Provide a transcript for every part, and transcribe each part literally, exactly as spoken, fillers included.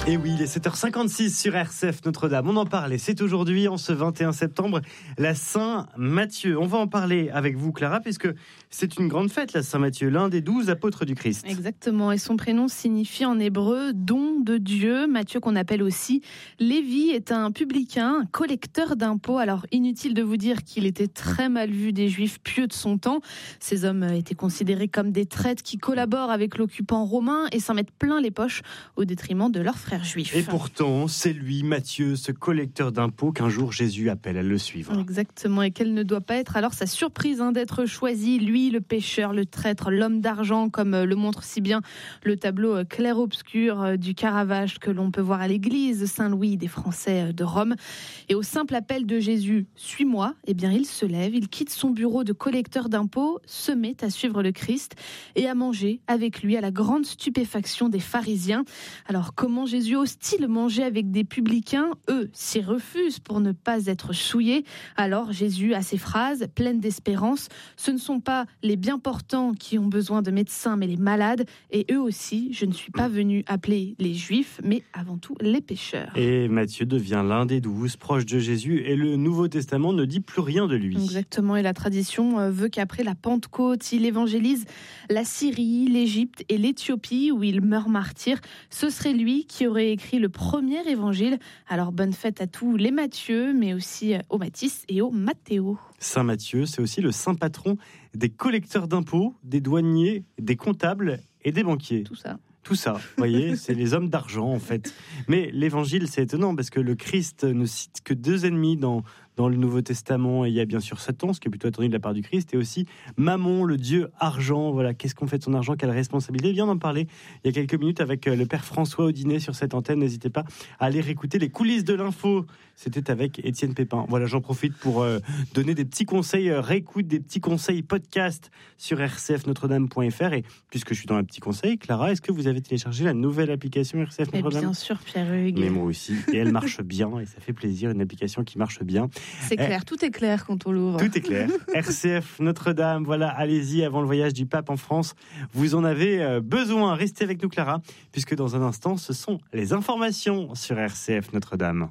Et oui, il est sept heures cinquante-six sur R C F Notre-Dame. On en parlait. C'est aujourd'hui, en ce vingt et un septembre, la Saint-Matthieu. On va en parler avec vous, Clara, puisque c'est une grande fête, la Saint-Matthieu, l'un des douze apôtres du Christ. Exactement. Et son prénom signifie en hébreu don de Dieu. Matthieu, qu'on appelle aussi Lévi, est un publicain, un collecteur d'impôts. Alors, inutile de vous dire qu'il était très mal vu des Juifs pieux de son temps. Ces hommes étaient considérés comme des traîtres qui collaborent avec l'occupant romain et s'en mettent plein les poches au détriment de leurs frères juifs. Et pourtant, c'est lui, Matthieu, ce collecteur d'impôts, qu'un jour Jésus appelle à le suivre. Exactement, et quelle ne doit pas être alors sa surprise hein, d'être choisi, lui, le pécheur, le traître, l'homme d'argent, comme le montre si bien le tableau clair-obscur du Caravage que l'on peut voir à l'église Saint-Louis des Français de Rome. Et au simple appel de Jésus, « Suis-moi », eh bien il se lève, il quitte son bureau de collecteur d'impôts, se met à suivre le Christ et à manger avec lui à la grande stupéfaction des pharisiens. Alors comment Jésus ose-t-il manger avec des publicains? Eux s'y refusent pour ne pas être souillés. Alors Jésus a ces phrases pleines d'espérance. Ce ne sont pas les bien portants qui ont besoin de médecins, mais les malades. Et eux aussi, je ne suis pas venu appeler les Juifs, mais avant tout les pécheurs. Et Matthieu devient l'un des douze proches de Jésus et le Nouveau Testament ne dit plus rien de lui. Exactement, et la tradition veut qu'après la Pentecôte, il évangélise la Syrie, l'Égypte et l'Éthiopie où il meurt martyr. Ce serait lui qui aurait écrit le premier évangile. Alors bonne fête à tous les Matthieu, mais aussi aux Mathis et aux Mathéo. Saint Matthieu, c'est aussi le saint patron des collecteurs d'impôts, des douaniers, des comptables et des banquiers. Tout ça. Tout ça, vous voyez, c'est les hommes d'argent en fait. Mais l'évangile, c'est étonnant parce que le Christ ne cite que deux ennemis dans, dans le Nouveau Testament. Et il y a bien sûr Satan, ce qui est plutôt attendu de la part du Christ, et aussi Mammon, le dieu argent. Voilà, qu'est-ce qu'on fait de son argent, quelle responsabilité? Il vient d'en parler il y a quelques minutes avec le père François Audinet sur cette antenne. N'hésitez pas à aller réécouter les coulisses de l'info. C'était avec Étienne Pépin. Voilà, j'en profite pour euh, donner des petits conseils, euh, réécoute des petits conseils podcast sur r c f notre dame point f r. Et puisque je suis dans un petit conseil, Clara, est-ce que vous avez téléchargé la nouvelle application R C F Notre-Dame? Bien sûr, Pierre-Hugues. Mais moi aussi. Et elle marche bien et ça fait plaisir, une application qui marche bien. C'est clair, eh, tout est clair quand on l'ouvre. Tout est clair. R C F Notre-Dame, voilà, allez-y avant le voyage du pape en France. Vous en avez besoin. Restez avec nous, Clara, puisque dans un instant, ce sont les informations sur R C F Notre-Dame.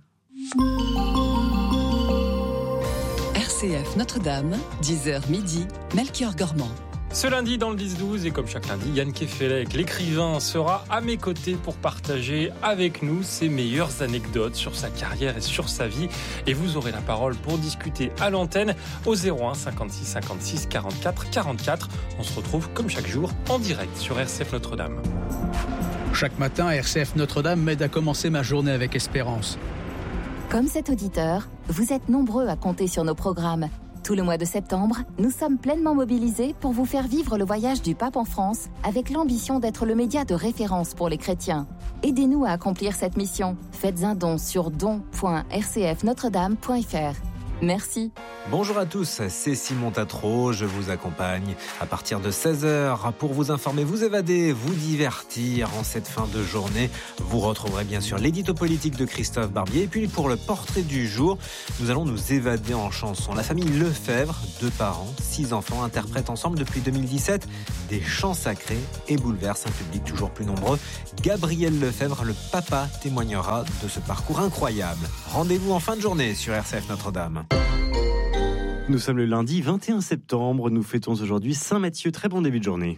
R C F Notre-Dame, dix heures midi, Melchior Gormand. Ce lundi dans le dix douze, et comme chaque lundi, Yann Kefelec, l'écrivain, sera à mes côtés pour partager avec nous ses meilleures anecdotes sur sa carrière et sur sa vie. Et vous aurez la parole pour discuter à l'antenne au zéro un cinquante-six cinquante-six quarante-quatre quarante-quatre. On se retrouve comme chaque jour en direct sur R C F Notre-Dame. Chaque matin, R C F Notre-Dame m'aide à commencer ma journée avec espérance. Comme cet auditeur, vous êtes nombreux à compter sur nos programmes. Tout le mois de septembre, nous sommes pleinement mobilisés pour vous faire vivre le voyage du pape en France avec l'ambition d'être le média de référence pour les chrétiens. Aidez-nous à accomplir cette mission. Faites un don sur don point r c f notre dame point f r. Merci. Bonjour à tous, c'est Simon Tatro, je vous accompagne à partir de seize heures pour vous informer, vous évader, vous divertir en cette fin de journée. Vous retrouverez bien sûr l'édito politique de Christophe Barbier et puis pour le portrait du jour, nous allons nous évader en chanson. La famille Lefebvre, deux parents, six enfants, interprètent ensemble depuis deux mille dix-sept des chants sacrés et bouleversent un public toujours plus nombreux. Gabriel Lefebvre, le papa, témoignera de ce parcours incroyable. Rendez-vous en fin de journée sur R C F Notre-Dame. Nous sommes le lundi vingt et un septembre, nous fêtons aujourd'hui Saint Matthieu, très bon début de journée.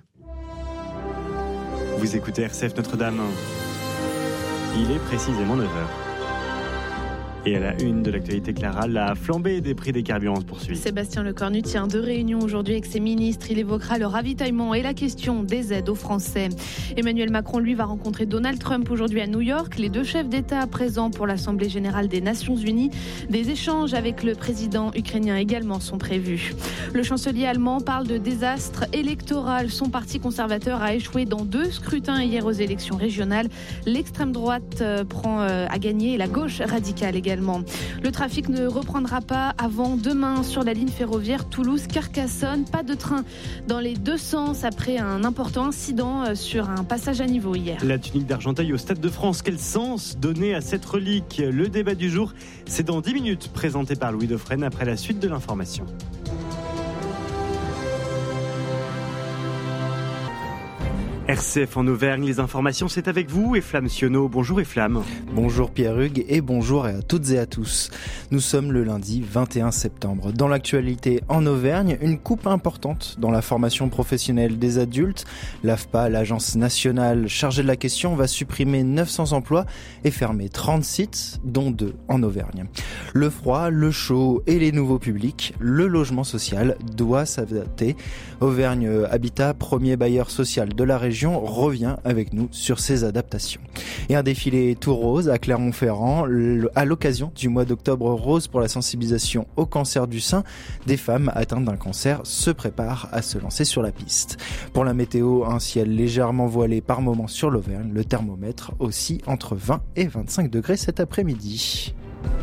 Vous écoutez R C F Notre-Dame, il est précisément neuf heures. Et à la une de l'actualité, Clara, la flambée des prix des carburants se poursuit. Sébastien Lecornu tient deux réunions aujourd'hui avec ses ministres. Il évoquera le ravitaillement et la question des aides aux Français. Emmanuel Macron, lui, va rencontrer Donald Trump aujourd'hui à New York. Les deux chefs d'État présents pour l'Assemblée générale des Nations Unies. Des échanges avec le président ukrainien également sont prévus. Le chancelier allemand parle de désastre électoral. Son parti conservateur a échoué dans deux scrutins hier aux élections régionales. L'extrême droite prend à gagner et la gauche radicale également. Le trafic ne reprendra pas avant demain sur la ligne ferroviaire Toulouse-Carcassonne. Pas de train dans les deux sens après un important incident sur un passage à niveau hier. La tunique d'Argenteuil au Stade de France, quel sens donner à cette relique? Le débat du jour, c'est dans dix minutes, présenté par Louis Dauphren après la suite de l'information. R C F en Auvergne, les informations, c'est avec vous, Eflamme Sionneau. Bonjour Eflamme. Bonjour Pierre-Hugues et bonjour à toutes et à tous. Nous sommes le lundi vingt et un septembre. Dans l'actualité en Auvergne, une coupe importante dans la formation professionnelle des adultes. L'A F P A, l'agence nationale chargée de la question, va supprimer neuf cents emplois et fermer trente sites, dont deux en Auvergne. Le froid, le chaud et les nouveaux publics, le logement social doit s'adapter. Auvergne Habitat, premier bailleur social de la région, revient avec nous sur ces adaptations. Et un défilé tout rose à Clermont-Ferrand à l'occasion du mois d'octobre rose pour la sensibilisation au cancer du sein. Des femmes atteintes d'un cancer se préparent à se lancer sur la piste. Pour la météo, un ciel légèrement voilé par moments sur l'Auvergne, le thermomètre aussi entre vingt et vingt-cinq degrés cet après-midi.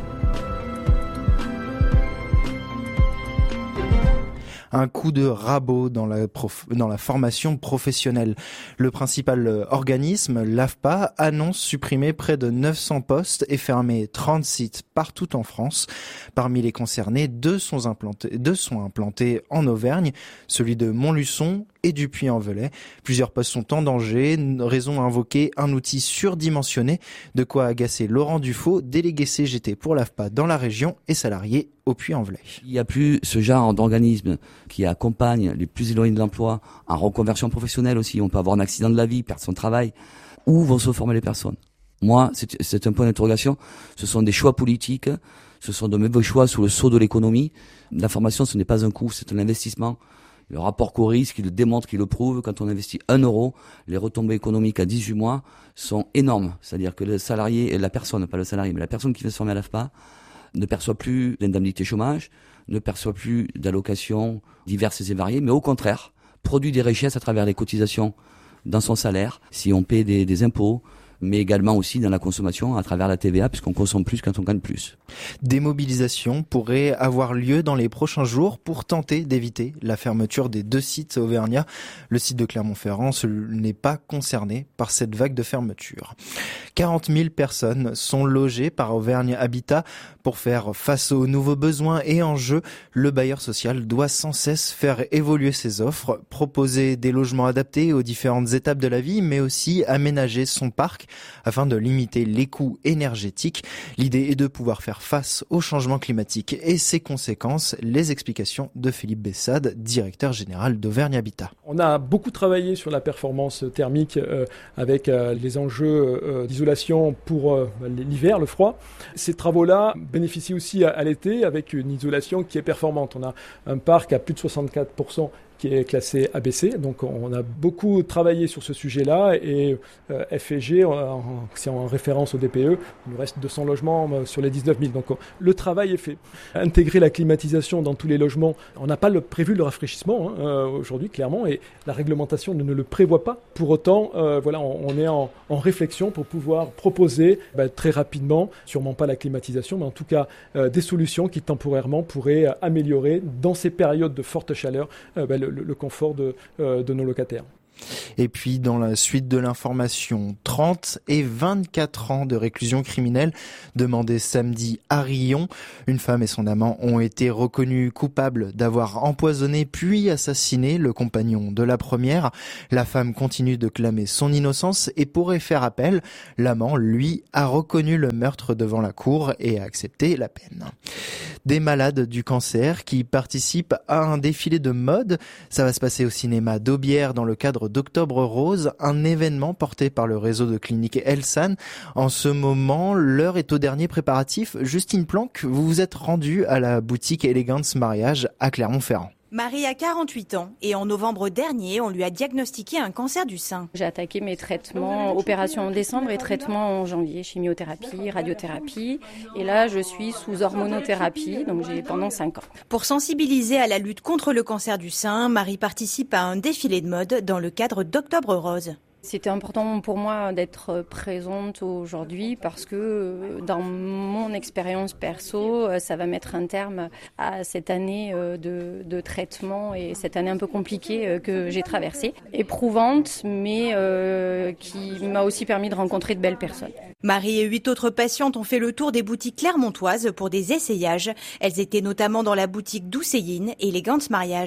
Un coup de rabot dans la, prof... dans la formation professionnelle. Le principal organisme, l'A F P A, annonce supprimer près de neuf cents postes et fermer trente sites partout en France. Parmi les concernés, deux sont implantés, deux sont implantés en Auvergne, celui de Montluçon et du Puy-en-Velay. Plusieurs postes sont en danger, raison invoquée un outil surdimensionné, de quoi agacer Laurent Dufaux, délégué C G T pour l'A F P A dans la région et salarié au Puy-en-Velay. Il n'y a plus ce genre d'organisme qui accompagne les plus éloignés de l'emploi, en reconversion professionnelle aussi. On peut avoir un accident de la vie, perdre son travail. Où vont se former les personnes ? Moi, c'est, c'est un point d'interrogation. Ce sont des choix politiques, ce sont de mauvais choix sous le sceau de l'économie. La formation, ce n'est pas un coût, c'est un investissement. Le rapport coût-risque, il le démontre, il le prouve. Quand on investit un euro, les retombées économiques à dix-huit mois sont énormes. C'est-à-dire que le salarié, la personne, pas le salarié, mais la personne qui veut se former à l'A F P A, ne perçoit plus d'indemnité chômage, ne perçoit plus d'allocations diverses et variées, mais au contraire, produit des richesses à travers les cotisations dans son salaire, si on paie des, des impôts, mais également aussi dans la consommation à travers la T V A, puisqu'on consomme plus quand on gagne plus. Des mobilisations pourraient avoir lieu dans les prochains jours pour tenter d'éviter la fermeture des deux sites auvergnats. Le site de Clermont-Ferrand n'est pas concerné par cette vague de fermeture. quarante mille personnes sont logées par Auvergne Habitat. Pour faire face aux nouveaux besoins et enjeux, le bailleur social doit sans cesse faire évoluer ses offres, proposer des logements adaptés aux différentes étapes de la vie, mais aussi aménager son parc afin de limiter les coûts énergétiques. L'idée est de pouvoir faire face au changement climatique et ses conséquences. Les explications de Philippe Bessade, directeur général d'Auvergne Habitat. On a beaucoup travaillé sur la performance thermique euh, avec euh, les enjeux euh, d'isolation pour euh, l'hiver, le froid. Ces travaux-là bénéficient aussi à, à l'été avec une isolation qui est performante. On a un parc à plus de soixante-quatre pour cent qui est classé A B C. Donc on a beaucoup travaillé sur ce sujet-là et euh, F et G, en, c'est en référence au D P E, il nous reste deux cents logements sur les dix-neuf mille. Donc le travail est fait. Intégrer la climatisation dans tous les logements, on n'a pas le, prévu le rafraîchissement hein, euh, aujourd'hui clairement et la réglementation ne, ne le prévoit pas. Pour autant, euh, voilà, on, on est en, en réflexion pour pouvoir proposer bah, très rapidement, sûrement pas la climatisation, mais en tout cas euh, des solutions qui temporairement pourraient euh, améliorer dans ces périodes de forte chaleur euh, bah, le, le confort de, euh, de nos locataires. Et puis, dans la suite de l'information, trente et vingt-quatre ans de réclusion criminelle demandés samedi à Riom. Une femme et son amant ont été reconnus coupables d'avoir empoisonné puis assassiné le compagnon de la première. La femme continue de clamer son innocence et pourrait faire appel. L'amant, lui, a reconnu le meurtre devant la cour et a accepté la peine. Des malades du cancer qui participent à un défilé de mode. Ça va se passer au cinéma d'Aubière dans le cadre d'Octobre Rose, un événement porté par le réseau de cliniques Elsan. En ce moment, l'heure est au dernier préparatif. Justine Planck, vous vous êtes rendue à la boutique Elegance Mariage à Clermont-Ferrand. Marie a quarante-huit ans et en novembre dernier, on lui a diagnostiqué un cancer du sein. J'ai attaqué mes traitements, opérations en décembre et traitements en janvier, chimiothérapie, radiothérapie. Et là, je suis sous hormonothérapie, donc j'ai pendant cinq ans. Pour sensibiliser à la lutte contre le cancer du sein, Marie participe à un défilé de mode dans le cadre d'Octobre Rose. C'était important pour moi d'être présente aujourd'hui parce que dans mon expérience perso, ça va mettre un terme à cette année de, de traitement et cette année un peu compliquée que j'ai traversée. Éprouvante, mais euh, qui m'a aussi permis de rencontrer de belles personnes. Marie et huit autres patientes ont fait le tour des boutiques clermontoises pour des essayages. Elles étaient notamment dans la boutique Doucéine et Elegance Mariage.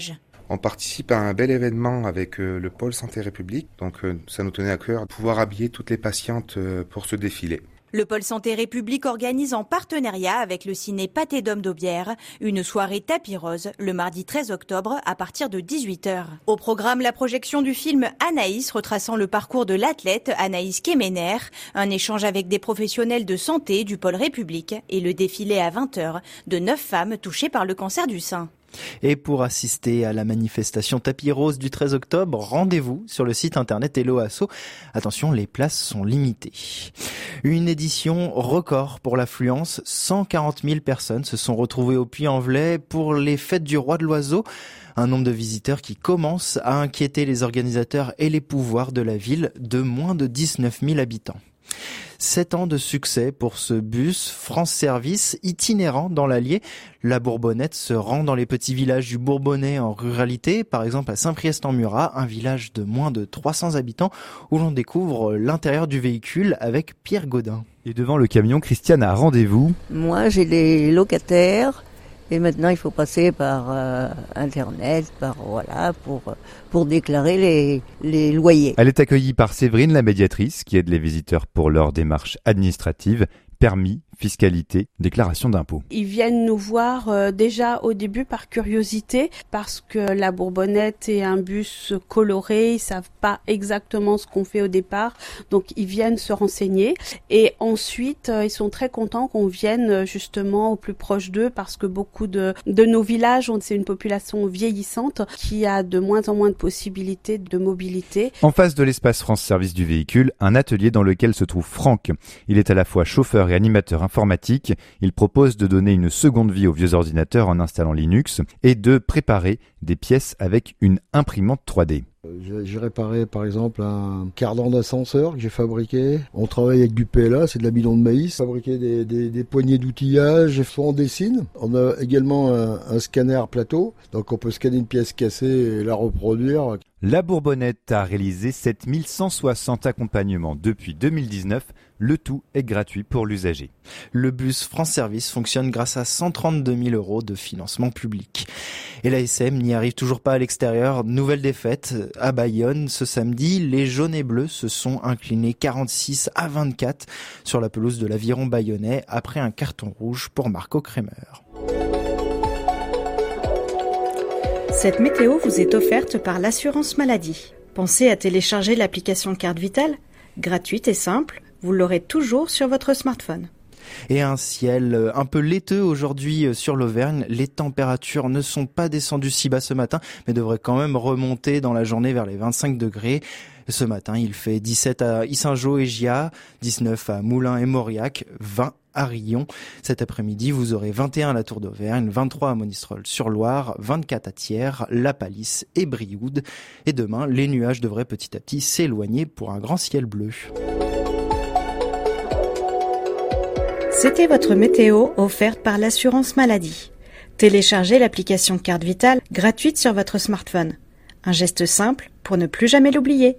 On participe à un bel événement avec euh, le pôle Santé République. Donc euh, ça nous tenait à cœur de pouvoir habiller toutes les patientes euh, pour ce défilé. Le pôle Santé République organise en partenariat avec le ciné Pâté d'Homme d'Aubière une soirée tapis rose le mardi treize octobre à partir de dix-huit heures. Au programme, la projection du film Anaïs retraçant le parcours de l'athlète Anaïs Kemener, un échange avec des professionnels de santé du pôle République et le défilé à vingt heures de neuf femmes touchées par le cancer du sein. Et pour assister à la manifestation tapis rose du treize octobre, rendez-vous sur le site internet Hello Asso. Attention, les places sont limitées. Une édition record pour l'affluence. cent quarante mille personnes se sont retrouvées au Puy-en-Velay pour les fêtes du Roi de l'Oiseau. Un nombre de visiteurs qui commence à inquiéter les organisateurs et les pouvoirs de la ville de moins de dix-neuf mille habitants. Sept ans de succès pour ce bus France Service itinérant dans l'Allier. La Bourbonnette se rend dans les petits villages du Bourbonnais en ruralité, par exemple à Saint-Priest-en-Murat, un village de moins de trois cents habitants où l'on découvre l'intérieur du véhicule avec Pierre Gaudin. Et devant le camion, Christiane a rendez-vous. Moi, j'ai des locataires. Et maintenant, il faut passer par euh, Internet, par voilà, pour pour déclarer les les loyers. Elle est accueillie par Séverine, la médiatrice, qui aide les visiteurs pour leur démarche administrative, permis, fiscalité, déclaration d'impôts. Ils viennent nous voir euh, déjà au début par curiosité, parce que la Bourbonnette est un bus coloré, ils savent pas exactement ce qu'on fait au départ, donc ils viennent se renseigner. Et ensuite, euh, ils sont très contents qu'on vienne justement au plus proche d'eux, parce que beaucoup de, de nos villages, c'est une population vieillissante qui a de moins en moins de possibilités de mobilité. En face de l'espace France Service du véhicule, un atelier dans lequel se trouve Franck. Il est à la fois chauffeur et animateur informatique. Il propose de donner une seconde vie aux vieux ordinateurs en installant Linux et de préparer des pièces avec une imprimante trois D. J'ai réparé par exemple un cardan d'ascenseur que j'ai fabriqué. On travaille avec du P L A, c'est de l'amidon de maïs. Fabriquer des, des, des poignées d'outillage, soit on dessine. On a également un, un scanner plateau, donc on peut scanner une pièce cassée et la reproduire. La Bourbonnette a réalisé sept mille cent soixante accompagnements depuis deux mille dix-neuf. Le tout est gratuit pour l'usager. Le bus France Service fonctionne grâce à cent trente-deux mille euros de financement public. Et l'A S M n'y arrive toujours pas à l'extérieur. Nouvelle défaite à Bayonne ce samedi. Les jaunes et bleus se sont inclinés quarante-six à vingt-quatre sur la pelouse de l'Aviron bayonnais après un carton rouge pour Marco Kremer. Cette météo vous est offerte par l'assurance maladie. Pensez à télécharger l'application Carte Vitale, gratuite et simple. Vous l'aurez toujours sur votre smartphone. Et un ciel un peu laiteux aujourd'hui sur l'Auvergne. Les températures ne sont pas descendues si bas ce matin, mais devraient quand même remonter dans la journée vers les vingt-cinq degrés. Ce matin, il fait dix-sept à Yssingeaux et Giat, dix-neuf à Moulins et Mauriac, vingt à Rion. Cet après-midi, vous aurez vingt et un à la Tour d'Auvergne, vingt-trois à Monistrol-sur-Loire, vingt-quatre à Thiers, La Palisse et Brioude. Et demain, les nuages devraient petit à petit s'éloigner pour un grand ciel bleu. C'était votre météo offerte par l'assurance maladie. Téléchargez l'application Carte Vitale gratuite sur votre smartphone. Un geste simple pour ne plus jamais l'oublier.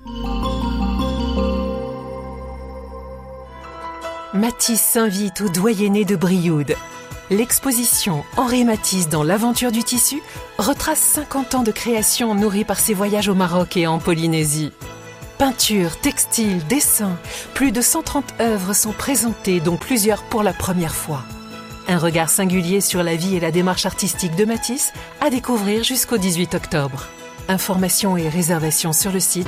Matisse s'invite au doyenné de Brioude. L'exposition Henri Matisse dans l'aventure du tissu retrace cinquante ans de création nourrie par ses voyages au Maroc et en Polynésie. Peinture, textile, dessin, plus de cent trente œuvres sont présentées, dont plusieurs pour la première fois. Un regard singulier sur la vie et la démarche artistique de Matisse à découvrir jusqu'au dix-huit octobre. Informations et réservations sur le site.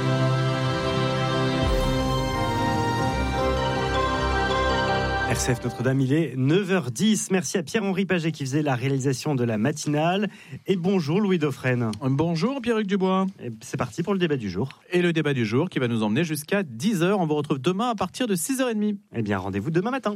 R C F Notre-Dame, il est neuf heures dix. Merci à Pierre-Henri Paget qui faisait la réalisation de la matinale. Et bonjour Louis Dauphren. Bonjour Pierre-Hugues Dubois. Et c'est parti pour le débat du jour. Et le débat du jour qui va nous emmener jusqu'à dix heures. On vous retrouve demain à partir de six heures trente. Eh bien, rendez-vous demain matin.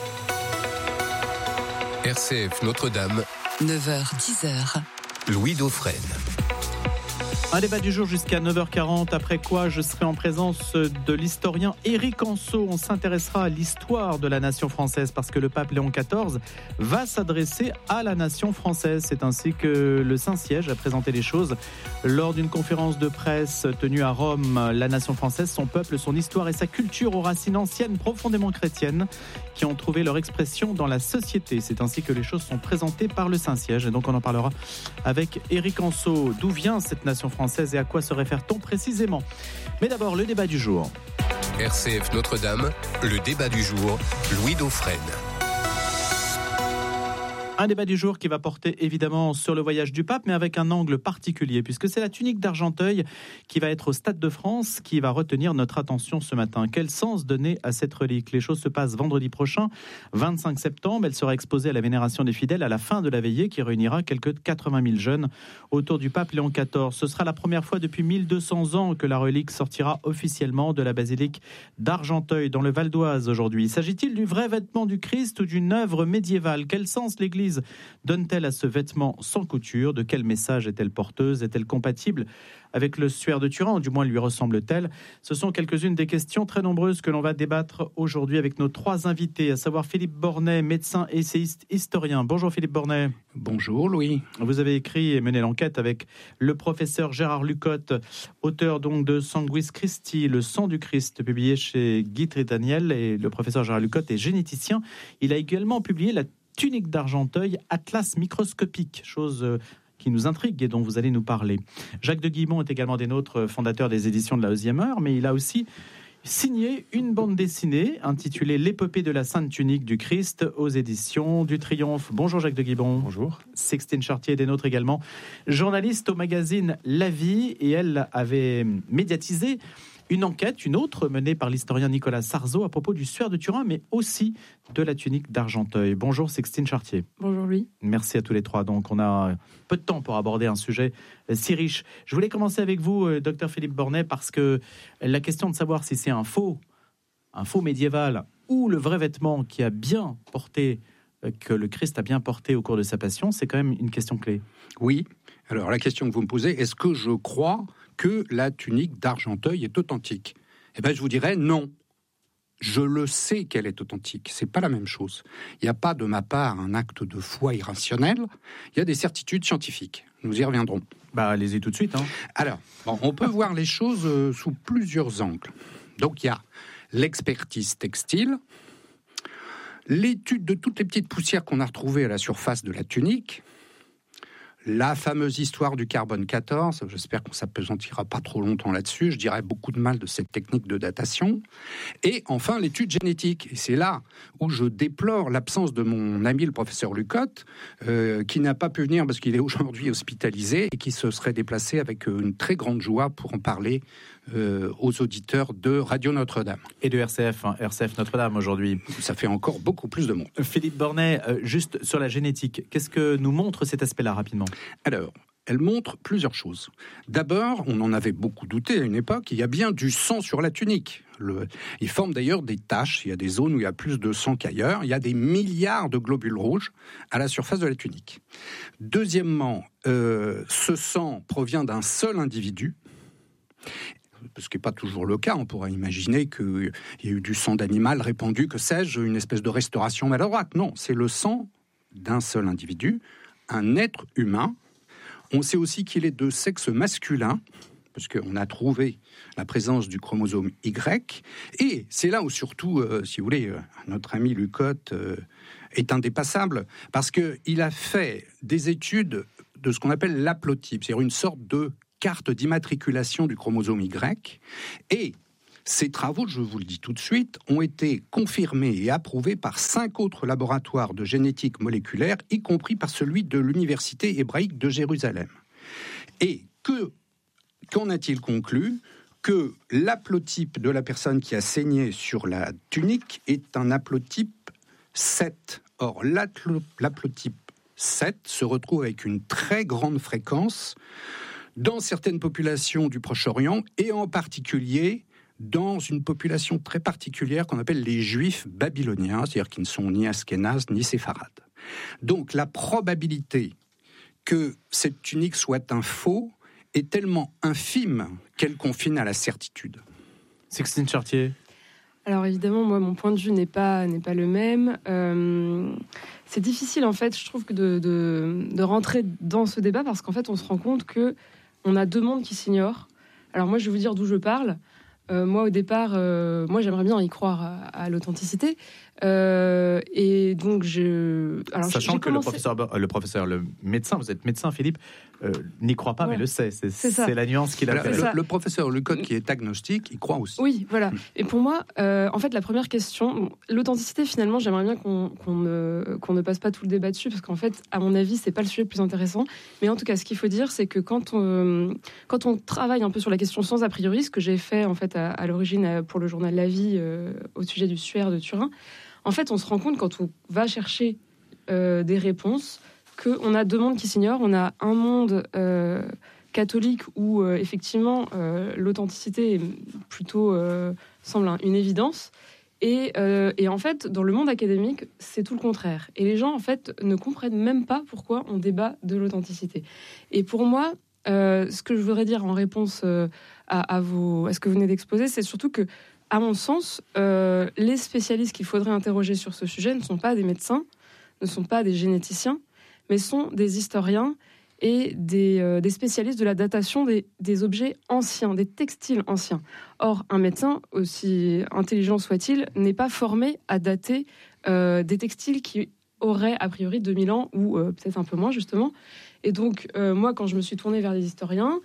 R C F Notre-Dame. neuf heures dix. Louis Dauphren. Un débat du jour jusqu'à neuf heures quarante, après quoi je serai en présence de l'historien Éric Anceau. On s'intéressera à l'histoire de la nation française parce que le pape Léon quatorze va s'adresser à la nation française. C'est ainsi que le Saint-Siège a présenté les choses lors d'une conférence de presse tenue à Rome. La nation française, son peuple, son histoire et sa culture aux racines anciennes profondément chrétiennes qui ont trouvé leur expression dans la société. C'est ainsi que les choses sont présentées par le Saint-Siège. Et donc on en parlera avec Éric Anceau. D'où vient cette nation française et à quoi se réfère-t-on précisément? Mais d'abord, le débat du jour. R C F Notre-Dame, le débat du jour, Louis Dauphren. Un débat du jour qui va porter évidemment sur le voyage du pape, mais avec un angle particulier, puisque c'est la tunique d'Argenteuil qui va être au Stade de France, qui va retenir notre attention ce matin. Quel sens donner à cette relique? Les choses se passent vendredi prochain, vingt-cinq septembre. Elle sera exposée à la vénération des fidèles à la fin de la veillée, qui réunira quelques quatre-vingt mille jeunes autour du pape Léon quatorze. Ce sera la première fois depuis mille deux cents ans que la relique sortira officiellement de la basilique d'Argenteuil, dans le Val d'Oise aujourd'hui. S'agit-il du vrai vêtement du Christ ou d'une œuvre médiévale? Quel sens l'Église donne-t-elle à ce vêtement sans couture? De quel message est-elle porteuse? Est-elle compatible avec le suaire de Turin, ou du moins lui ressemble-t-elle? Ce sont quelques-unes des questions très nombreuses que l'on va débattre aujourd'hui avec nos trois invités, à savoir Philippe Bornet, médecin essayiste historien. Bonjour Philippe Bornet. Bonjour Louis. Vous avez écrit et mené l'enquête avec le professeur Gérard Lucotte, auteur donc de Sanguis Christi, le sang du Christ, publié chez Guy Tritaniel. Et le professeur Gérard Lucotte est généticien. Il a également publié la tunique d'Argenteuil, atlas microscopique, chose qui nous intrigue et dont vous allez nous parler. Jacques de Guimont est également des nôtres, fondateur des éditions de la Onzième Heure, mais il a aussi signé une bande dessinée intitulée L'épopée de la Sainte Tunique du Christ aux éditions du Triomphe. Bonjour Jacques de Guimont. Bonjour. Sixtine Chartier est des nôtres également, journaliste au magazine La Vie, et elle avait médiatisé une enquête, une autre, menée par l'historien Nicolas Sarzeau à propos du suaire de Turin, mais aussi de la tunique d'Argenteuil. Bonjour Sixtine Chartier. Bonjour Louis. Merci à tous les trois. Donc on a peu de temps pour aborder un sujet si riche. Je voulais commencer avec vous, docteur Philippe Bornet, parce que la question de savoir si c'est un faux, un faux médiéval ou le vrai vêtement qui a bien porté, que le Christ a bien porté au cours de sa passion, c'est quand même une question clé. Oui. Alors la question que vous me posez, est-ce que je crois que la tunique d'Argenteuil est authentique? Eh bien, je vous dirais non. Je le sais qu'elle est authentique. C'est pas la même chose. Il n'y a pas de ma part un acte de foi irrationnel. Il y a des certitudes scientifiques. Nous y reviendrons. Bah, allez-y tout de suite. Hein. Alors, bon, on peut voir les choses euh, sous plusieurs angles. Donc, il y a l'expertise textile, l'étude de toutes les petites poussières qu'on a retrouvées à la surface de la tunique, la fameuse histoire du carbone quatorze, j'espère qu'on ne s'appesantira pas trop longtemps là-dessus, je dirais beaucoup de mal de cette technique de datation, et enfin l'étude génétique. Et c'est là où je déplore l'absence de mon ami le professeur Lucotte, euh, qui n'a pas pu venir parce qu'il est aujourd'hui hospitalisé et qui se serait déplacé avec une très grande joie pour en parler euh, aux auditeurs de Radio Notre-Dame. Et de R C F, hein, R C F Notre-Dame aujourd'hui. Ça fait encore beaucoup plus de monde. Philippe Bornet, euh, juste sur la génétique, qu'est-ce que nous montre cet aspect-là rapidement ? Alors, elle montre plusieurs choses. D'abord, on en avait beaucoup douté à une époque, il y a bien du sang sur la tunique. Le, il forme d'ailleurs des taches, il y a des zones où il y a plus de sang qu'ailleurs, il y a des milliards de globules rouges à la surface de la tunique. Deuxièmement, euh, ce sang provient d'un seul individu, ce qui n'est pas toujours le cas. On pourrait imaginer qu'il y a eu du sang d'animal répandu, que sais-je, une espèce de restauration maladroite. Non, c'est le sang d'un seul individu, un être humain. On sait aussi qu'il est de sexe masculin, parce qu'on a trouvé la présence du chromosome Y. Et c'est là où surtout, euh, si vous voulez, euh, notre ami Lucotte euh, est indépassable, parce qu'il a fait des études de ce qu'on appelle l'haplotype, c'est-à-dire une sorte de carte d'immatriculation du chromosome Y. Et ces travaux, je vous le dis tout de suite, ont été confirmés et approuvés par cinq autres laboratoires de génétique moléculaire, y compris par celui de l'Université hébraïque de Jérusalem. Et que, qu'en a-t-il conclu ? Que l'haplotype de la personne qui a saigné sur la tunique est un haplotype sept. Or, l'haplotype sept se retrouve avec une très grande fréquence dans certaines populations du Proche-Orient et en particulier dans une population très particulière qu'on appelle les Juifs babyloniens, c'est-à-dire qui ne sont ni askénazes ni séfarades. Donc la probabilité que cette tunique soit un faux est tellement infime qu'elle confine à la certitude. Sixtine Chartier. Alors évidemment, moi, mon point de vue n'est pas, n'est pas le même. Euh, c'est difficile, en fait, je trouve, que de, de, de rentrer dans ce débat parce qu'en fait, on se rend compte qu'on a deux mondes qui s'ignorent. Alors moi, je vais vous dire d'où je parle. Euh, moi, au départ, euh, moi, j'aimerais bien y croire à, à l'authenticité. Euh, et donc, je... Alors, Sachant j'ai que commencé... le, professeur, le professeur, le médecin, vous êtes médecin, Philippe, euh, n'y croit pas, ouais. mais le sait. C'est, c'est, c'est la nuance qu'il a Alors, fait. Le, le professeur Lecoq, qui est agnostique, il croit aussi. Oui, voilà. Et pour moi, euh, en fait, la première question, bon, l'authenticité, finalement, j'aimerais bien qu'on, qu'on, ne, qu'on ne passe pas tout le débat dessus, parce qu'en fait, à mon avis, c'est pas le sujet le plus intéressant. Mais en tout cas, ce qu'il faut dire, c'est que quand on, quand on travaille un peu sur la question sans a priori, ce que j'ai fait, en fait, à, à l'origine pour le journal La Vie, euh, au sujet du suaire de Turin, en fait, on se rend compte quand on va chercher euh, des réponses qu'on a deux mondes qui s'ignorent. On a un monde euh, catholique où, euh, effectivement, euh, l'authenticité est plutôt euh, semble une évidence. Et, euh, et en fait, dans le monde académique, c'est tout le contraire. Et les gens, en fait, ne comprennent même pas pourquoi on débat de l'authenticité. Et pour moi, euh, ce que je voudrais dire en réponse euh, à, à, vos, à ce que vous venez d'exposer, c'est surtout que, à mon sens, euh, les spécialistes qu'il faudrait interroger sur ce sujet ne sont pas des médecins, ne sont pas des généticiens, mais sont des historiens et des, euh, des spécialistes de la datation des, des objets anciens, des textiles anciens. Or, un médecin, aussi intelligent soit-il, n'est pas formé à dater euh, des textiles qui auraient a priori deux mille ans, ou euh, peut-être un peu moins, justement. Et donc, euh, moi, quand je me suis tournée vers des historiens,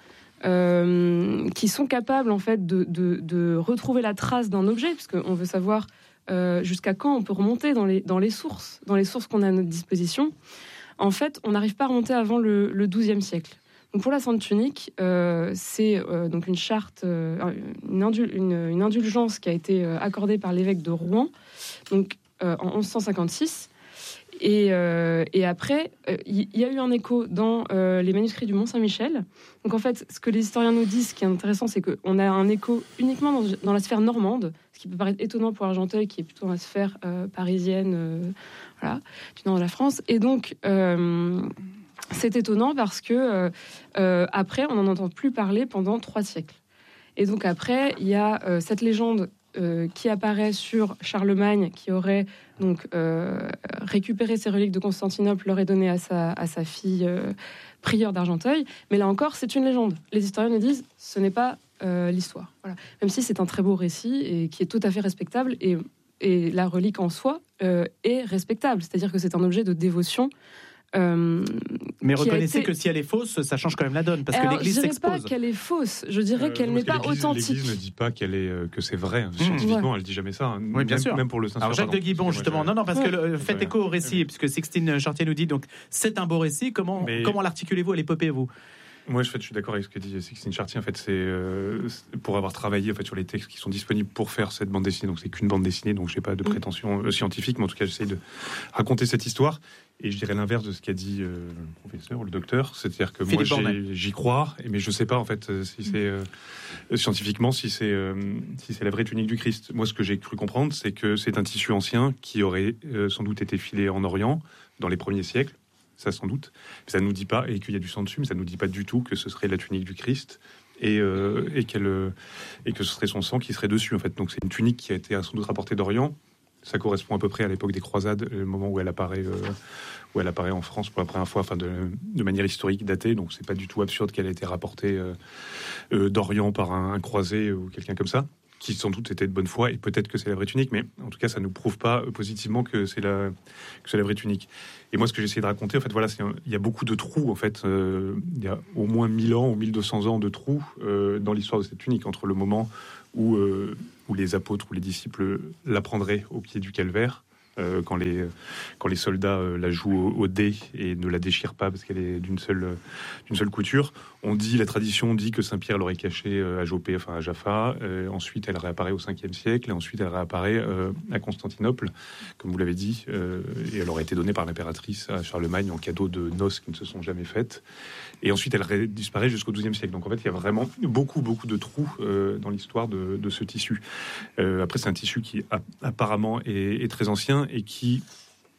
Euh, qui sont capables en fait de, de, de retrouver la trace d'un objet, parce qu'on veut savoir euh, jusqu'à quand on peut remonter dans les, dans les sources, dans les sources qu'on a à notre disposition. En fait, on n'arrive pas à remonter avant le, le douzième siècle. Donc pour la Sainte Tunique, euh, c'est euh, donc une charte, euh, une, indul- une, une indulgence qui a été accordée par l'évêque de Rouen, donc euh, en onze cent cinquante-six. Et, euh, et après, il euh, y, y a eu un écho dans euh, les manuscrits du Mont-Saint-Michel. Donc en fait, ce que les historiens nous disent, ce qui est intéressant, c'est qu'on a un écho uniquement dans, dans la sphère normande, ce qui peut paraître étonnant pour Argenteuil, qui est plutôt dans la sphère euh, parisienne, euh, voilà, du nord de la France. Et donc, euh, c'est étonnant parce que euh, euh, après, on n'en entend plus parler pendant trois siècles. Et donc après, il y a euh, cette légende Euh, qui apparaît sur Charlemagne, qui aurait donc euh, récupéré ses reliques de Constantinople, l'aurait donné à sa, à sa fille euh, prieure d'Argenteuil. Mais là encore, c'est une légende. Les historiens nous disent ce n'est pas euh, l'histoire. Voilà. Même si c'est un très beau récit et qui est tout à fait respectable, et, et la relique en soi euh, est respectable. C'est-à-dire que c'est un objet de dévotion. Euh, Mais reconnaissez été... que si elle est fausse, ça change quand même la donne, parce Alors, que l'Église s'expose. Je dirais pas qu'elle est fausse, je dirais euh, qu'elle n'est pas authentique. L'Église ne dit pas qu'elle est, euh, que c'est vrai. Scientifiquement, ouais. Elle dit jamais ça. Hein. Oui, bien même, sûr. Même pour le Saint-Cyr. Alors Jacques de Guibon, justement, non, non, parce ouais. que le, faites écho au récit, ouais. puisque Sixtine Chartier nous dit, donc c'est un beau récit. Comment, Mais... comment l'articulez-vous à l'épopée, vous? Moi, je, fait, je suis d'accord avec ce que dit Sixtine Chartier. En fait, c'est euh, pour avoir travaillé en fait sur les textes qui sont disponibles pour faire cette bande dessinée. Donc, c'est qu'une bande dessinée, donc j'ai pas de prétention euh, scientifique, mais en tout cas, j'essaie de raconter cette histoire. Et je dirais l'inverse de ce qu'a dit euh, le professeur, le docteur, c'est-à-dire que Philippe moi, j'ai, j'y crois, mais je sais pas en fait si c'est euh, scientifiquement si c'est euh, si c'est la vraie tunique du Christ. Moi, ce que j'ai cru comprendre, c'est que c'est un tissu ancien qui aurait euh, sans doute été filé en Orient dans les premiers siècles. Ça sans doute, ça ne nous dit pas, et qu'il y a du sang dessus, mais ça ne nous dit pas du tout que ce serait la tunique du Christ et, euh, et, qu'elle, et que ce serait son sang qui serait dessus en fait. Donc c'est une tunique qui a été sans doute rapportée d'Orient. Ça correspond à peu près à l'époque des croisades, le moment où elle apparaît, euh, où elle apparaît en France pour la première fois, enfin de, de manière historique datée. Donc c'est pas du tout absurde qu'elle ait été rapportée euh, euh, d'Orient par un, un croisé ou quelqu'un comme ça, qui sans doute était de bonne foi, et peut-être que c'est la vraie tunique, mais en tout cas ça ne prouve pas positivement que c'est la, que c'est la vraie tunique. Et moi ce que j'ai essayé de raconter, en fait, voilà, c'est un, il y a beaucoup de trous, en fait, euh, il y a au moins mille ans ou mille deux cents ans de trous euh, dans l'histoire de cette tunique, entre le moment où, euh, où les apôtres ou les disciples l'apprendraient au pied du calvaire, euh, quand, les, quand les soldats euh, la jouent au, au dé et ne la déchirent pas parce qu'elle est d'une seule, d'une seule couture. On dit, la tradition dit que Saint-Pierre l'aurait cachée euh, à Jopé, enfin à Jaffa. Euh, ensuite, elle réapparaît au cinquième siècle, et ensuite elle réapparaît euh, à Constantinople, comme vous l'avez dit, euh, et elle aurait été donnée par l'impératrice à Charlemagne en cadeau de noces qui ne se sont jamais faites. Et ensuite, elle ré- disparaît jusqu'au douzième siècle. Donc en fait, il y a vraiment beaucoup, beaucoup de trous euh, dans l'histoire de, de ce tissu. Euh, après, c'est un tissu qui a, apparemment est, est très ancien et qui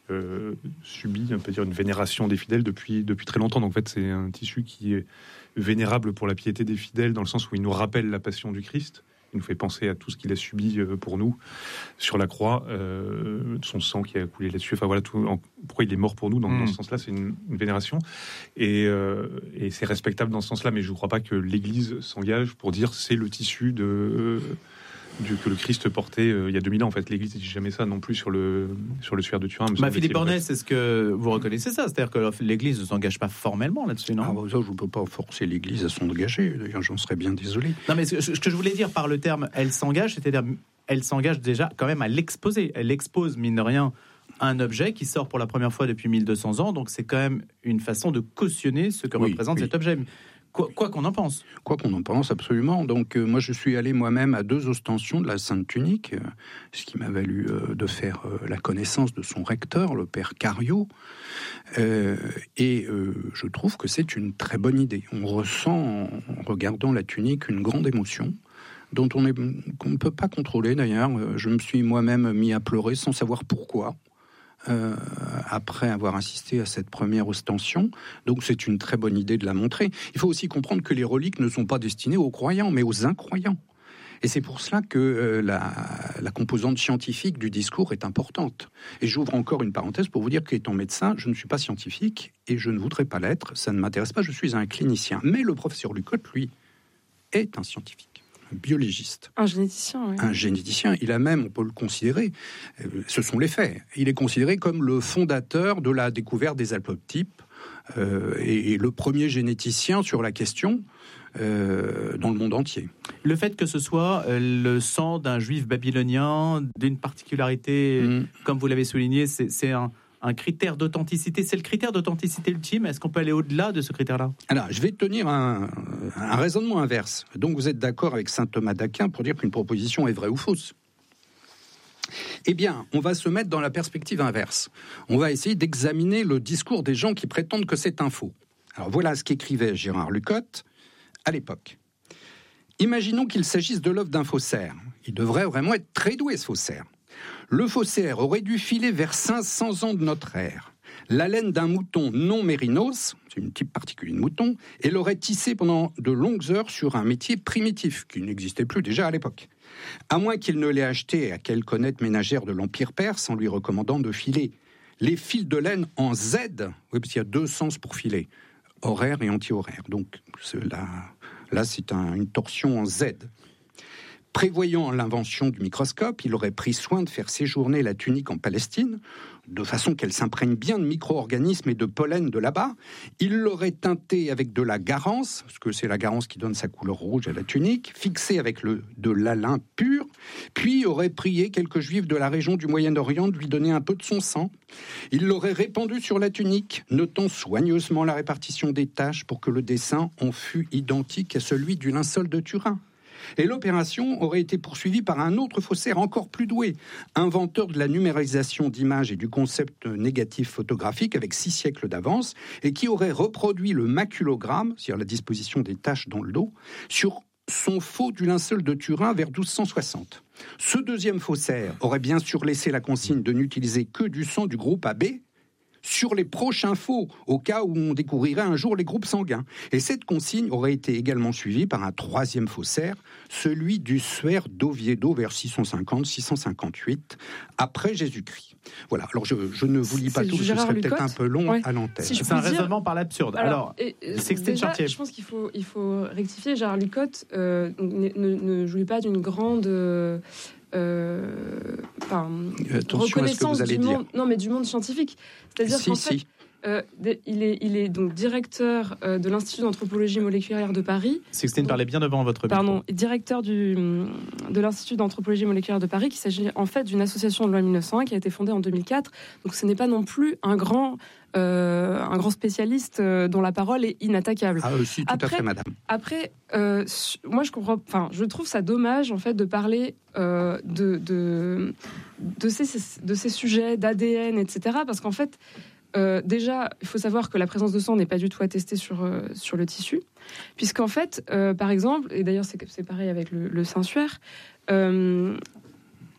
euh, subit, on peut dire, une vénération des fidèles depuis, depuis très longtemps. Donc en fait, c'est un tissu qui est vénérable pour la piété des fidèles, dans le sens où il nous rappelle la passion du Christ. Il nous fait penser à tout ce qu'il a subi pour nous sur la croix, euh, son sang qui a coulé là-dessus. Enfin voilà, tout, en, pourquoi il est mort pour nous. Donc, mmh. Dans ce sens-là, c'est une, une vénération et, euh, et c'est respectable dans ce sens-là. Mais je ne crois pas que l'Église s'engage pour dire c'est le tissu de euh, du, que le Christ portait euh, il y a deux mille ans. En fait, l'Église ne dit jamais ça non plus sur le sur le suaire de Turin. Bah, Philippe Bornet, c'est ce que vous reconnaissez ça, c'est-à-dire que l'Église ne s'engage pas formellement là-dessus, non? Ah, bah, ça, je ne peux pas forcer l'Église à s'engager. D'ailleurs, j'en serais bien désolé. Non, mais ce, ce que je voulais dire par le terme "elle s'engage", c'est-à-dire elle s'engage déjà quand même à l'exposer. Elle expose, mine de rien, un objet qui sort pour la première fois depuis mille deux cents ans. Donc c'est quand même une façon de cautionner ce que oui, représente oui. cet objet. Quoi, quoi qu'on en pense. Quoi qu'on en pense, absolument. Donc, euh, moi, je suis allé moi-même à deux ostensions de la Sainte Tunique, euh, ce qui m'a valu euh, de faire euh, la connaissance de son recteur, le père Cario. Euh, et euh, je trouve que c'est une très bonne idée. On ressent, en regardant la tunique, une grande émotion, dont on est, qu'on ne peut pas contrôler, d'ailleurs. Je me suis moi-même mis à pleurer sans savoir pourquoi. Euh, après avoir assisté à cette première ostension. Donc c'est une très bonne idée de la montrer. Il faut aussi comprendre que les reliques ne sont pas destinées aux croyants, mais aux incroyants. Et c'est pour cela que euh, la, la composante scientifique du discours est importante. Et j'ouvre encore une parenthèse pour vous dire qu'étant médecin, je ne suis pas scientifique et je ne voudrais pas l'être. Ça ne m'intéresse pas, je suis un clinicien. Mais le professeur Lucotte, lui, est un scientifique. Un biologiste. Un généticien, oui. Un généticien. Il a même, on peut le considérer, euh, ce sont les faits, il est considéré comme le fondateur de la découverte des haplotypes euh, et, et le premier généticien sur la question euh, dans le monde entier. Le fait que ce soit euh, le sang d'un juif babylonien, d'une particularité, mmh. comme vous l'avez souligné, c'est, c'est un... un critère d'authenticité, c'est le critère d'authenticité ultime. Est-ce qu'on peut aller au-delà de ce critère-là? Alors, je vais tenir un, un raisonnement inverse. Donc, vous êtes d'accord avec saint Thomas d'Aquin pour dire qu'une proposition est vraie ou fausse? Eh bien, on va se mettre dans la perspective inverse. On va essayer d'examiner le discours des gens qui prétendent que c'est un faux. Alors, voilà ce qu'écrivait Gérard Lucotte à l'époque. Imaginons qu'il s'agisse de l'œuvre d'un faussaire. Il devrait vraiment être très doué, ce faussaire. Le faussaire aurait dû filer vers cinq cents ans de notre ère. La laine d'un mouton non mérinos, c'est une type particulier de mouton, et l'aurait tissé pendant de longues heures sur un métier primitif, qui n'existait plus déjà à l'époque. À moins qu'il ne l'ait acheté à quelque honnête ménagère de l'Empire perse en lui recommandant de filer les fils de laine en Z, oui, parce qu'il y a deux sens pour filer, horaire et anti-horaire. Donc là, là c'est un, une torsion en Z. Prévoyant l'invention du microscope, il aurait pris soin de faire séjourner la tunique en Palestine, de façon qu'elle s'imprègne bien de micro-organismes et de pollen de là-bas. Il l'aurait teintée avec de la garance, parce que c'est la garance qui donne sa couleur rouge à la tunique, fixée avec le, de l'alun pur, puis aurait prié quelques juifs de la région du Moyen-Orient de lui donner un peu de son sang. Il l'aurait répandu sur la tunique, notant soigneusement la répartition des taches pour que le dessin en fût identique à celui du linceul de Turin. Et l'opération aurait été poursuivie par un autre faussaire encore plus doué, inventeur de la numérisation d'images et du concept négatif photographique avec six siècles d'avance, et qui aurait reproduit le maculogramme, c'est-à-dire la disposition des taches dans le dos, sur son faux du linceul de Turin vers douze cent soixante. Ce deuxième faussaire aurait bien sûr laissé la consigne de n'utiliser que du sang du groupe A B, sur les prochains faux, au cas où on découvrirait un jour les groupes sanguins. Et cette consigne aurait été également suivie par un troisième faussaire, celui du suaire d'Oviedo vers six cent cinquante six cent cinquante-huit, après Jésus-Christ. Voilà, alors je, je ne vous lis pas c'est tout, ce serait peut-être Lucotte. un peu long ouais. à l'antenne. Si c'est un dire... raisonnement par l'absurde. Alors, alors et, c'est que déjà, Chartier. Je pense qu'il faut, il faut rectifier. Gérard Lucotte euh, ne, ne, ne jouit pas d'une grande... Euh, Euh, enfin, reconnaissance du monde, non mais du monde scientifique. C'est-à-dire si, qu'en si. fait, euh, il est, il est donc directeur euh, de l'Institut d'anthropologie moléculaire de Paris. Sixtine parlait bien devant votre micro. Pardon, directeur du, de l'Institut d'anthropologie moléculaire de Paris, qui s'agit en fait d'une association de loi mille neuf cent un qui a été fondée en deux mille quatre. Donc ce n'est pas non plus un grand, euh, un grand spécialiste euh, dont la parole est inattaquable. Ah aussi, tout après, à fait, madame. Après, euh, moi je comprends, enfin, je trouve ça dommage en fait de parler euh, de de de ces de ces sujets d'A D N, et cetera. Parce qu'en fait. Euh, déjà, il faut savoir que la présence de sang n'est pas du tout attestée sur, euh, sur le tissu, puisqu'en fait, euh, par exemple, et d'ailleurs c'est, c'est pareil avec le, le Saint-Suaire, euh,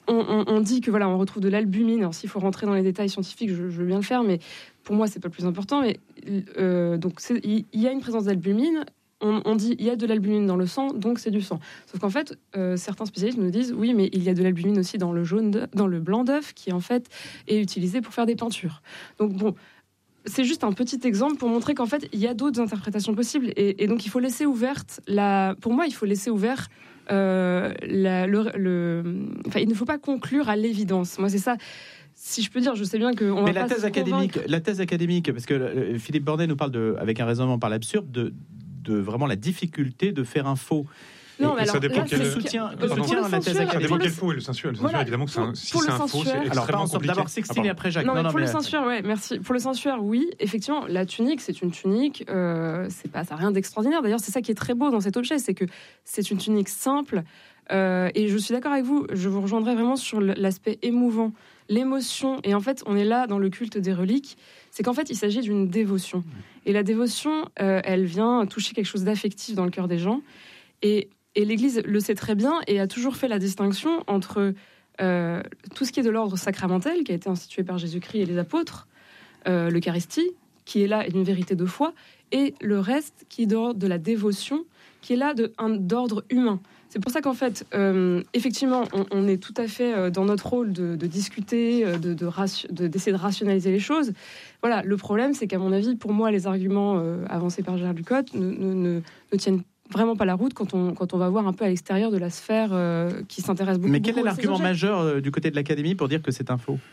on, on, on dit que voilà, on retrouve de l'albumine. Alors s'il faut rentrer dans les détails scientifiques, je, je veux bien le faire, mais pour moi c'est pas le plus important. Mais euh, donc il y a une présence d'albumine. On, on dit il y a de l'albumine dans le sang, donc c'est du sang. Sauf qu'en fait, euh, certains spécialistes nous disent oui, mais il y a de l'albumine aussi dans le jaune, de, dans le blanc d'œuf, qui en fait est utilisé pour faire des peintures. Donc bon, c'est juste un petit exemple pour montrer qu'en fait il y a d'autres interprétations possibles, et, et donc il faut laisser ouverte la. Pour moi, il faut laisser ouvert. Euh, la, le, le, enfin, il ne faut pas conclure à l'évidence. Moi, c'est ça. Si je peux dire, je sais bien que. On mais va la pas thèse se académique, convaincre. la thèse académique, parce que euh, Philippe Bordet nous parle de, avec un raisonnement par l'absurde, de, de vraiment la difficulté de faire un faux. Non, et, mais et ça alors, dépend là, quel c'est- soutien, euh, soutien à la thèse académique. Ça dépend pour quel le- faux et le sensuel. Le sensuel, Voilà, évidemment, que c'est un- pour- si pour c'est le un faux, c'est sensuel- extrêmement Alors, pas ensemble, compliqué. d'abord Sixtine Ah, et après Jacques. Non, mais Non, non, pour mais- le sensuaire, ouais, merci. Pour le sensuaire, oui, effectivement, la tunique, c'est une tunique, euh, c'est pas, ça n'a rien d'extraordinaire. D'ailleurs, c'est ça qui est très beau dans cet objet, c'est que c'est une tunique simple. Euh, et je suis d'accord avec vous, je vous rejoindrai vraiment sur l'aspect émouvant, l'émotion. Et en fait, on est là dans le culte des reliques. C'est qu'en fait, il s'agit d'une dévotion. Et la dévotion, euh, elle vient toucher quelque chose d'affectif dans le cœur des gens. Et, et l'Église le sait très bien et a toujours fait la distinction entre euh, tout ce qui est de l'ordre sacramentel, qui a été institué par Jésus-Christ et les apôtres, euh, l'Eucharistie, qui est là et d'une vérité de foi, et le reste qui est d'ordre de la dévotion, qui est là de, un, d'ordre humain. C'est pour ça qu'en fait, euh, effectivement, on, on est tout à fait euh, dans notre rôle de, de discuter, euh, de, de, ration- de, d'essayer de rationaliser les choses. Voilà, le problème, c'est qu'à mon avis, pour moi, les arguments euh, avancés par Gérard Lucotte ne, ne, ne, ne tiennent vraiment pas la route quand on, quand on va voir un peu à l'extérieur de la sphère euh, qui s'intéresse beaucoup. Mais quel beaucoup est à ces l'argument objets. majeur euh, du côté de l'Académie pour dire que c'est un faux?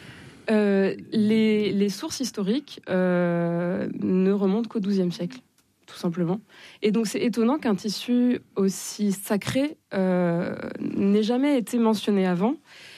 Euh, les, les sources historiques euh, ne remontent qu'au douzième siècle, tout simplement. Et donc c'est étonnant qu'un tissu aussi sacré euh, n'ait jamais été mentionné avant.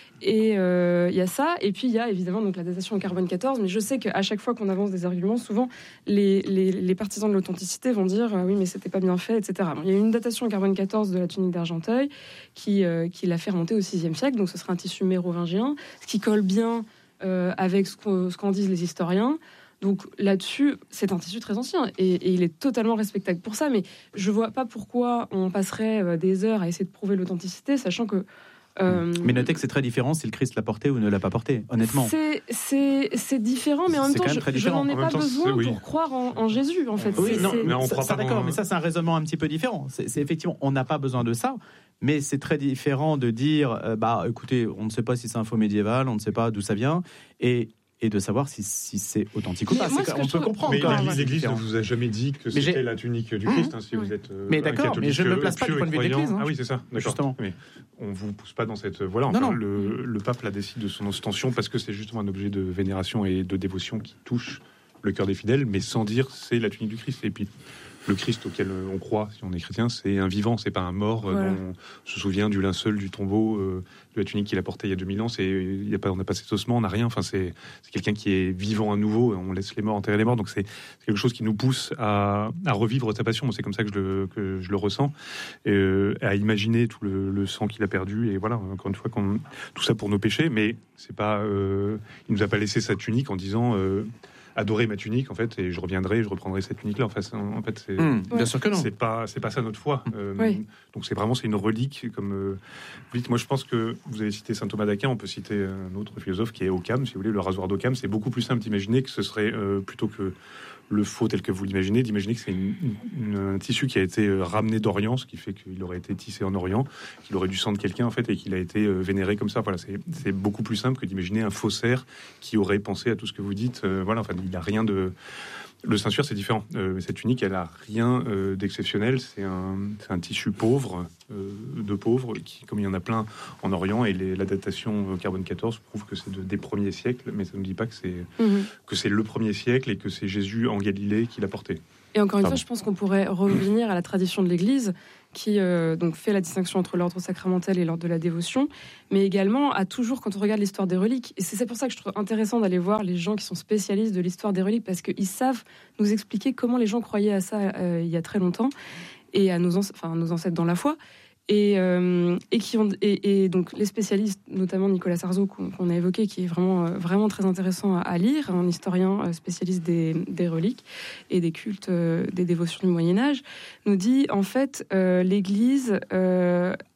Et il euh, y a ça, et puis il y a évidemment donc, la datation en carbone quatorze, mais je sais qu'à chaque fois qu'on avance des arguments, souvent les, les, les partisans de l'authenticité vont dire euh, oui mais c'était pas bien fait, et cetera. Il y a une datation en carbone quatorze de la tunique d'Argenteuil qui, euh, qui l'a fait remonter au sixième siècle, donc ce serait un tissu mérovingien, ce qui colle bien euh, avec ce qu'en, ce qu'en disent les historiens. Donc là-dessus, c'est un tissu très ancien et, et il est totalement respectable pour ça, mais je vois pas pourquoi on passerait euh, des heures à essayer de prouver l'authenticité, sachant que Euh, Mais notez que c'est très différent si le Christ l'a porté ou ne l'a pas porté, honnêtement. C'est, c'est, c'est différent, mais en même C'est temps, quand même je, très je différent. n'en ai En pas même temps, besoin c'est- oui. pour croire en, en Jésus, en fait. Oui, C'est- non, c'est- mais on on ça, croit ça, pas d'accord, dans- mais ça c'est un raisonnement un petit peu différent. C'est, c'est effectivement, on n'a pas besoin de ça, mais c'est très différent de dire, euh, bah écoutez, on ne sait pas si c'est un faux médiéval, on ne sait pas d'où ça vient, et et de savoir si, si c'est authentique ou Mais pas. moi, C'est ce quand- que on je peut trouve- comprendre. Mais quand même, l'Église, c'est l'Église ne différent. vous a jamais dit que Mais j'ai- c'était la tunique du Christ, hein, si vous êtes euh, Mais un d'accord, mais catholique je ne me place pas pieux du point de vue de et croyant. l'Église, hein. Ah oui, c'est ça, d'accord. Justement. Mais on vous pousse pas dans cette voie-là. Non, Enfin, non. Le, le pape la décide de son ostension parce que c'est justement un objet de vénération et de dévotion qui touche le cœur des fidèles, mais sans dire c'est la tunique du Christ. Et puis le Christ auquel on croit, si on est chrétien, c'est un vivant, c'est pas un mort. euh, Voilà. dont on se souvient du linceul, du tombeau, euh, de la tunique qu'il a portée il y a deux mille ans. C'est, il y a pas, on n'a pas cet ossement, on n'a rien. Enfin, c'est, c'est quelqu'un qui est vivant à nouveau. On laisse les morts enterrer les morts. Donc c'est, c'est quelque chose qui nous pousse à, à revivre sa passion. Moi, c'est comme ça que je le, que je le ressens, et, euh, à imaginer tout le, le sang qu'il a perdu. Et voilà, encore une fois, qu'on, tout ça pour nos péchés. Mais c'est pas, euh, il nous a pas laissé sa tunique en disant. Euh, adorer ma tunique en fait et je reviendrai je reprendrai cette tunique là en fait, en fait c'est Mmh, bien sûr que non. c'est pas c'est pas ça notre foi. Euh, Oui. donc c'est vraiment c'est une relique comme euh, vous dites. Moi je pense que vous avez cité saint Thomas d'Aquin, on peut citer un autre philosophe qui est Occam, si vous voulez, le rasoir d'Occam. C'est beaucoup plus simple d'imaginer que ce serait euh, plutôt que le faux tel que vous l'imaginez, d'imaginer que c'est une, une- un tissu qui a été euh, ramené d'Orient, ce qui fait qu'il aurait été tissé en Orient, qu'il aurait du sang de quelqu'un en fait et qu'il a été euh, vénéré comme ça. Voilà, c'est, c'est beaucoup plus simple que d'imaginer un faussaire qui aurait pensé à tout ce que vous dites. Euh, voilà, enfin il a rien de. Le ceinture, c'est différent. Euh, mais cette tunique, elle a rien euh, d'exceptionnel. C'est un, c'est un tissu pauvre, euh, de pauvres, qui, comme il y en a plein en Orient, et les, la datation euh, carbone quatorze prouve que c'est de, des premiers siècles, mais ça ne dit pas que c'est, Mhm. que c'est le premier siècle et que c'est Jésus en Galilée qui l'a porté. Et encore une Pardon. fois, je pense qu'on pourrait revenir à la tradition de l'Église qui euh, donc fait la distinction entre l'ordre sacramentel et l'ordre de la dévotion, mais également à toujours, quand on regarde l'histoire des reliques, et c'est c'est pour ça que je trouve intéressant d'aller voir les gens qui sont spécialistes de l'histoire des reliques, parce qu'ils savent nous expliquer comment les gens croyaient à ça euh, il y a très longtemps, et à nos, anci- enfin, nos ancêtres dans la foi. Et, euh, et qui ont et, et donc les spécialistes, notamment Nicolas Sarzeau qu'on, qu'on a évoqué, qui est vraiment euh, vraiment très intéressant à, à lire, un historien euh, spécialiste des, des reliques et des cultes, euh, des dévotions du Moyen Âge, nous dit en fait euh, l'Église euh,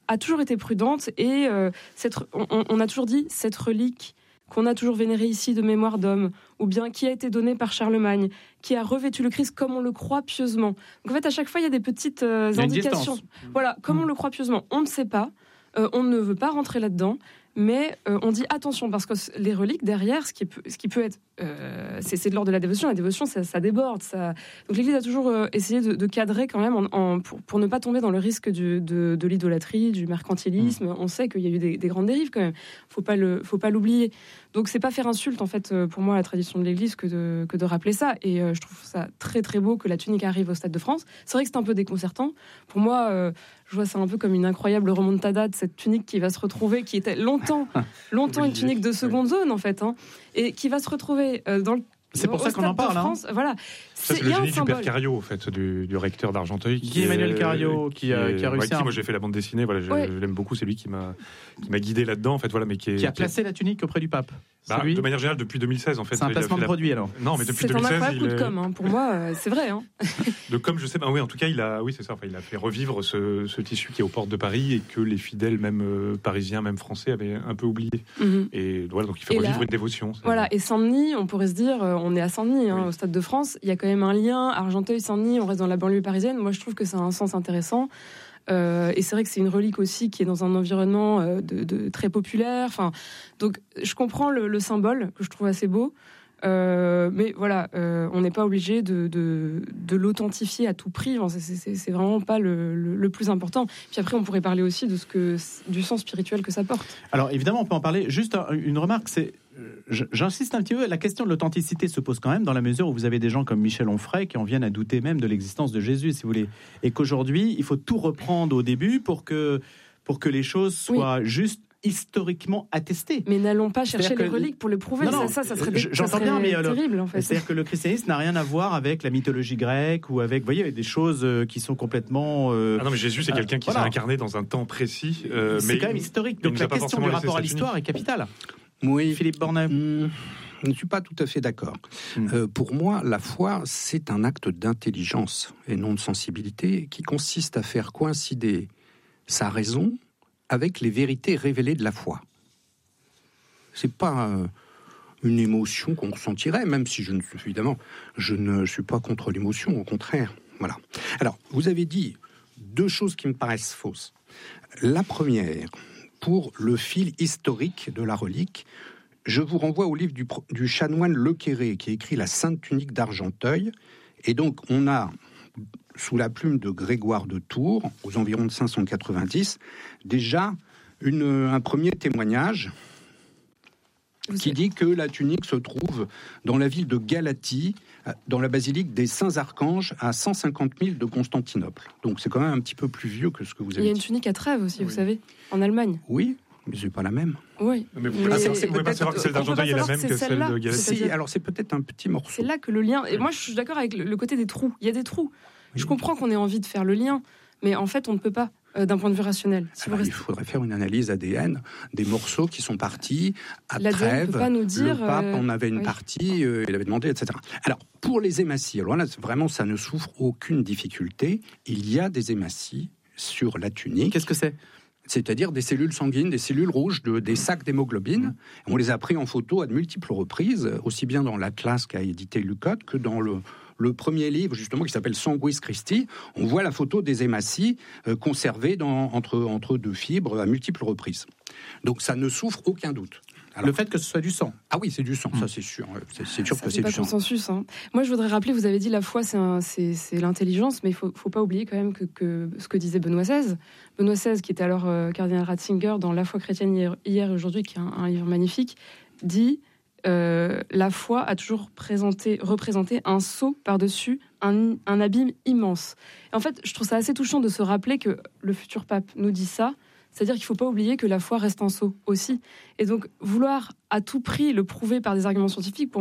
a toujours été prudente et euh, cette, on, on a toujours dit cette relique qu'on a toujours vénérée ici de mémoire d'homme, ou bien qui a été donnée par Charlemagne, qui a revêtu le Christ comme on le croit pieusement. Donc en fait, à chaque fois, il y a des petites euh, indications. Voilà, comme mmh. on le croit pieusement, on ne sait pas, euh, on ne veut pas rentrer là-dedans, mais euh, on dit attention, parce que les reliques derrière, ce qui peut, ce qui peut être, euh, c'est, c'est de l'ordre de la dévotion. La dévotion, ça, ça déborde. Ça... Donc l'Église a toujours euh, essayé de, de cadrer quand même en, en, pour, pour ne pas tomber dans le risque du, de, de l'idolâtrie, du mercantilisme. Mmh. On sait qu'il y a eu des, des grandes dérives quand même. Faut pas le, faut pas l'oublier. Donc c'est pas faire insulte en fait pour moi à la tradition de l'Église que de, que de rappeler ça. Et euh, je trouve ça très très beau que la tunique arrive au Stade de France. C'est vrai que c'est un peu déconcertant. Pour moi, euh, je vois ça un peu comme une incroyable remontada de cette tunique qui va se retrouver, qui était longtemps, longtemps une tunique de seconde zone en fait, hein, et qui va se retrouver euh, dans le C'est pour ça qu'on en parle. Hein. Voilà. Ça, c'est, c'est le génie du père Cario, en fait, du, du recteur d'Argenteuil. Qui est Emmanuel Cario, qui a, qui a réussi. Ouais, qui, moi, j'ai fait la bande dessinée. Voilà, je, ouais. je l'aime beaucoup. C'est lui qui m'a, qui m'a guidé là-dedans, en fait. Voilà, mais qui, est, qui a placé qui... la tunique auprès du pape. Bah, de manière générale, depuis deux mille seize, en fait. C'est un placement de produit, alors. Non, mais depuis c'est deux mille seize, un il coup de com. Hein. Pour moi, euh, c'est vrai. Hein. De com, je sais pas. Oui, en tout cas, il a, oui, c'est ça. Enfin, il a fait revivre ce, ce tissu qui est aux portes de Paris et que les fidèles, même euh, parisiens, même français, avaient un peu oublié. Mm-hmm. Et voilà, donc il fait et revivre là, une dévotion. Voilà. Et Saint-Denis, on pourrait se dire, on est à Saint-Denis, hein, oui. au Stade de France. Il y a quand même un lien. Argenteuil, Saint-Denis, on reste dans la banlieue parisienne. Moi, je trouve que ça a un sens intéressant. Euh, et c'est vrai que c'est une relique aussi qui est dans un environnement euh, de, de très populaire. Enfin, donc, je comprends le, le symbole que je trouve assez beau. Euh, mais voilà, euh, on n'est pas obligé de, de, de l'authentifier à tout prix. Enfin, c'est, c'est, c'est vraiment pas le, le, le plus important. Puis après, on pourrait parler aussi de ce que, du sens spirituel que ça porte. Alors évidemment, on peut en parler. Juste une remarque, c'est, j'insiste un petit peu, la question de l'authenticité se pose quand même dans la mesure où vous avez des gens comme Michel Onfray qui en viennent à douter même de l'existence de Jésus, si vous voulez. Et qu'aujourd'hui, il faut tout reprendre au début pour que, pour que les choses soient oui. justes, historiquement attesté. Mais n'allons pas chercher les reliques pour le prouver. Non, non, ça, ça, ça serait, j'entends ça serait bien, mais terrible, en fait. C'est-à-dire que le christianisme n'a rien à voir avec la mythologie grecque ou avec, vous voyez, des choses qui sont complètement. Euh, ah non, mais Jésus, c'est quelqu'un qui voilà. s'est incarné dans un temps précis. Euh, c'est mais quand même historique. Donc la question du rapport à l'histoire est capitale. Oui. Philippe Bornet. Mmh. Je ne suis pas tout à fait d'accord. Mmh. Euh, pour moi, la foi, c'est un acte d'intelligence et non de sensibilité qui consiste à faire coïncider sa raison avec les vérités révélées de la foi. C'est pas euh, une émotion qu'on ressentirait, même si je ne suis évidemment, je ne suis pas contre l'émotion, au contraire. Voilà. Alors, vous avez dit deux choses qui me paraissent fausses. La première, pour le fil historique de la relique, je vous renvoie au livre du, du chanoine Lequéré, qui écrit La Sainte Tunique d'Argenteuil. Et donc, on a, sous la plume de Grégoire de Tours, aux environs de cinq cent quatre-vingt-dix, déjà une, un premier témoignage Vous qui savez. dit que la tunique se trouve dans la ville de Galatie, dans la basilique des Saints-Archanges, à cent cinquante milles de Constantinople. Donc c'est quand même un petit peu plus vieux que ce que vous avez dit. Il y a une tunique à Trèves aussi, oui. vous savez, en Allemagne. Oui, mais c'est pas la même. Oui. Mais vous ne ah, pouvez pas savoir que celle d'Argenteuil est la même que celle de Galatie. Si, alors c'est peut-être un petit morceau. C'est là que le lien... Et moi je suis d'accord avec le, le côté des trous. Il y a des trous. Oui. Je comprends qu'on ait envie de faire le lien, mais en fait on ne peut pas. Euh, d'un point de vue rationnel. Si Alors, restez... Il faudrait faire une analyse A D N des morceaux qui sont partis à L'A D N Trèves. Peut pas nous dire, le pape euh... en avait une oui. partie, euh, il avait demandé, et cetera. Alors, pour les hématies, alors là, vraiment, ça ne souffre aucune difficulté. Il y a des hématies sur la tunique. Qu'est-ce que c'est ? C'est-à-dire des cellules sanguines, des cellules rouges, de, des sacs d'hémoglobine. Mmh. On les a pris en photo à de multiples reprises, aussi bien dans l'atlas qu'a édité Lucotte que dans le... le premier livre, justement, qui s'appelle Sanguis Christi. On voit la photo des hématies euh, conservées dans, entre, entre deux fibres à multiples reprises. Donc ça ne souffre aucun doute. Alors, le fait que ce soit du sang. Ah oui, c'est du sang, mmh. ça c'est sûr. C'est, c'est sûr ça que c'est pas du sang. Consensus, hein. Moi, je voudrais rappeler, vous avez dit la foi, c'est, un, c'est, c'est l'intelligence, mais il ne faut, faut pas oublier quand même que, que ce que disait Benoît seize. Benoît seize, qui était alors euh, cardinal Ratzinger dans La foi chrétienne hier, hier et aujourd'hui, qui est un, un livre magnifique, dit... Euh, la foi a toujours présenté, représenté un sceau par-dessus un, un abîme immense. Et en fait, je trouve ça assez touchant de se rappeler que le futur pape nous dit ça, c'est-à-dire qu'il ne faut pas oublier que la foi reste un sceau aussi. Et donc, vouloir à tout prix le prouver par des arguments scientifiques, pour